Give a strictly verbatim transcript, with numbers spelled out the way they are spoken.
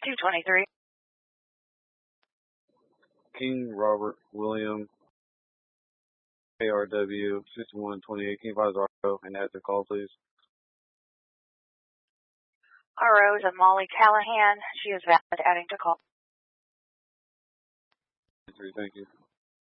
two twenty-three. King Robert William A R W sixty-one twenty-eight. King five zero and add the call, please. R O is a Molly Callahan. She is valid, adding to call. Thank you.